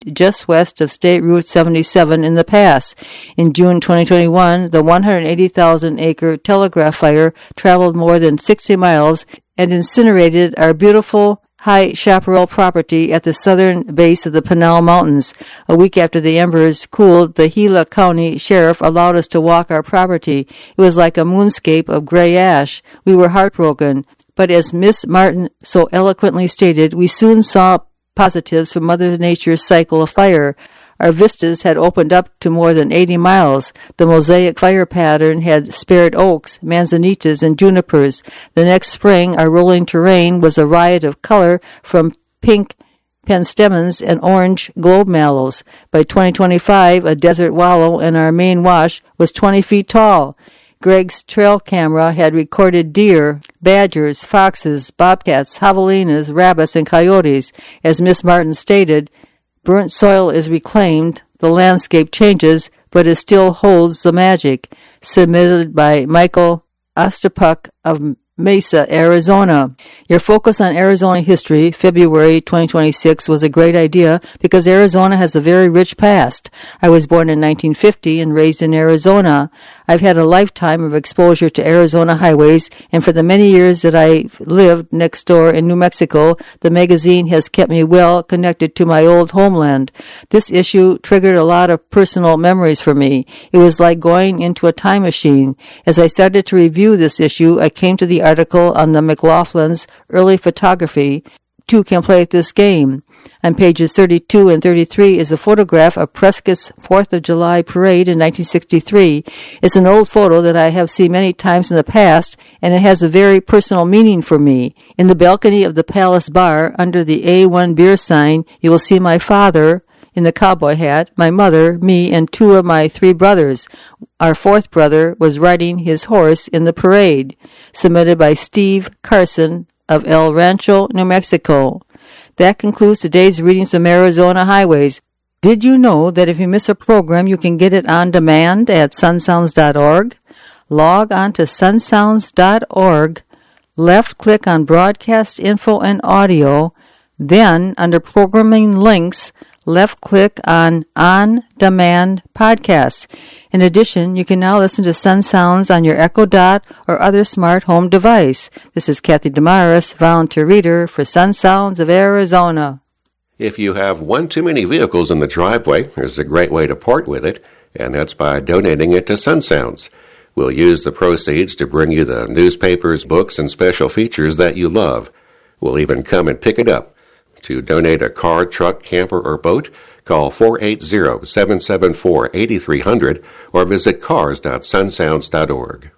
just west of State Route 77 in the pass. In June 2021, the 180,000-acre telegraph fire traveled more than 60 miles and incinerated our beautiful High Chaparral property at the southern base of the Pinal Mountains. A week after the embers cooled, the Gila County Sheriff allowed us to walk our property. It was like a moonscape of gray ash. We were heartbroken. But as Miss Martin so eloquently stated, we soon saw positives from Mother Nature's cycle of fire. Our vistas had opened up to more than 80 miles. The mosaic fire pattern had spared oaks, manzanitas, and junipers. The next spring, our rolling terrain was a riot of color from pink penstemons and orange globe mallows. By 2025, a desert wallow in our main wash was 20 feet tall. Greg's trail camera had recorded deer, badgers, foxes, bobcats, javelinas, rabbits, and coyotes. As Miss Martin stated, burnt soil is reclaimed, the landscape changes, but it still holds the magic. Submitted by Michael Ostapuk of Mesa, Arizona. Your focus on Arizona history, February 2026, was a great idea because Arizona has a very rich past. I was born in 1950 and raised in Arizona. I've had a lifetime of exposure to Arizona highways, and for the many years that I lived next door in New Mexico, the magazine has kept me well connected to my old homeland. This issue triggered a lot of personal memories for me. It was like going into a time machine. As I started to review this issue, I came to the article on the McLaughlin's early photography. Two can play at this game. On pages 32 and 33 is a photograph of Prescott's 4th of July parade in 1963. It's an old photo that I have seen many times in the past, and it has a very personal meaning for me. In the balcony of the Palace Bar, under the A1 beer sign, you will see my father in the cowboy hat, my mother, me, and two of my three brothers. Our fourth brother was riding his horse in the parade. Submitted by Steve Carson of El Rancho, New Mexico. That concludes today's readings from Arizona Highways. Did you know that if you miss a program, you can get it on demand at sunsounds.org? Log on to sunsounds.org, left-click on Broadcast Info and Audio, then under Programming Links, left-click on On-Demand Podcasts. In addition, you can now listen to Sun Sounds on your Echo Dot or other smart home device. This is Kathy Damaris, volunteer reader for Sun Sounds of Arizona. If you have one too many vehicles in the driveway, there's a great way to part with it, and that's by donating it to Sun Sounds. We'll use the proceeds to bring you the newspapers, books, and special features that you love. We'll even come and pick it up. To donate a car, truck, camper, or boat, call 480-774-8300 or visit cars.sunsounds.org.